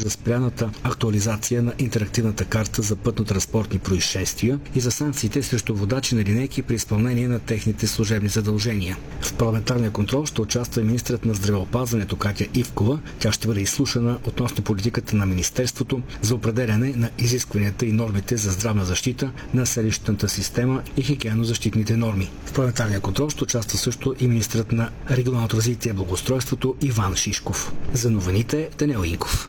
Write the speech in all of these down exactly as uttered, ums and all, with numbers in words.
за спряната актуализация на интерактивната карта за пътно-транспортни происшествия и за санкциите срещу водачи на линейки при изпълнение на техните служебни задължения. В парламентарния контрол ще участва и министрът на здравеопазването Катя Ивкова. Тя ще бъде изслушана относно политиката на Министерството за определяне на изискванията и нормите за здравна защита на селищната система и хигиенно-защитните норми. В парламентарния контрол ще участва също и министрът на регионалното развитие и благоустройството Иван Шишков. За новините Даниел Инков.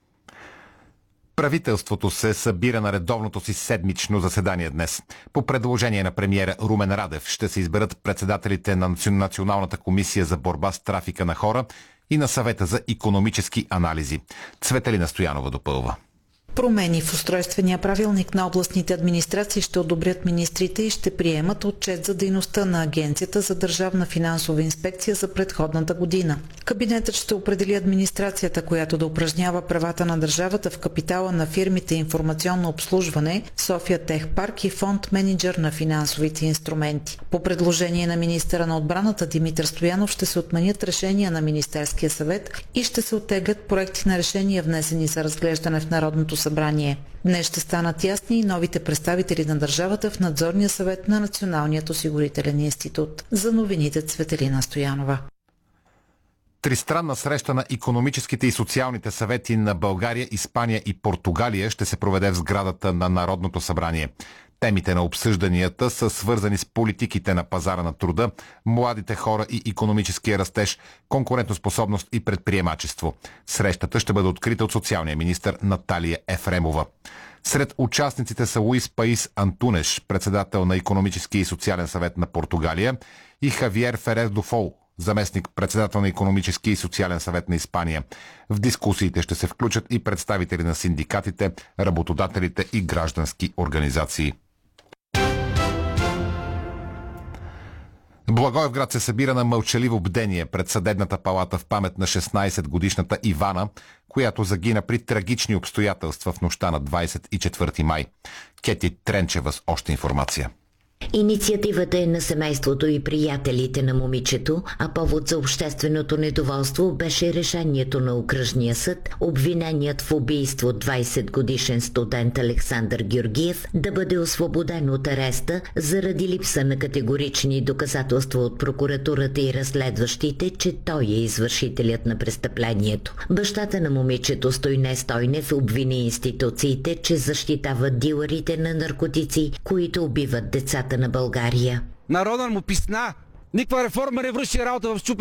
Правителството се събира на редовното си седмично заседание днес. По предложение на премиера Румен Радев ще се изберат председателите на Националната комисия за борба с трафика на хора и на Съвета за икономически анализи. Цветелина Стоянова допълва. Промени в устройствения правилник на областните администрации ще одобрят министрите и ще приемат отчет за дейността на Агенцията за държавна финансова инспекция за предходната година. Кабинетът ще определи администрацията, която да упражнява правата на държавата в капитала на фирмите информационно обслужване, София Техпарк и фонд менеджер на финансовите инструменти. По предложение на министъра на отбраната Димитър Стоянов ще се отменят решения на Министерския съвет и ще се оттеглят проекти на решения, внесени за разглеждане в Народното събрание. Днес ще станат ясни и новите представители на държавата в надзорния съвет на Националният осигурителен институт. За новините Цветелина Стоянова. Тристранна среща на икономическите и социалните съвети на България, Испания и Португалия ще се проведе в сградата на Народното събрание. Темите на обсъжданията са свързани с политиките на пазара на труда, младите хора и икономическия растеж, конкурентоспособност и предприемачество. Срещата ще бъде открита от социалния министър Наталия Ефремова. Сред участниците са Луис Паис Антунеш, председател на Икономическия и социален съвет на Португалия, и Хавиер Ферер Дуфол, заместник председател на Икономическия и социален съвет на Испания. В дискусиите ще се включат и представители на синдикатите, работодателите и граждански организации. Благоевград се събира на мълчаливо бдение пред съдебната палата в памет на шестнайсетгодишната Ивана, която загина при трагични обстоятелства в нощта на двайсет и четвърти май. Кети Тренчева с още информация. Инициативата е на семейството и приятелите на момичето, а повод за общественото недоволство беше решението на окръжния съд, обвиненият в убийство двайсетгодишен студент Александър Георгиев да бъде освободен от ареста заради липса на категорични доказателства от прокуратурата и разследващите, че той е извършителят на престъплението. Бащата на момичето Стойне Стойнев обвини институциите, че защитават дилърите на наркотици, които убиват децата на България. Народът му писна. Никаква реформа не върши работа в счупен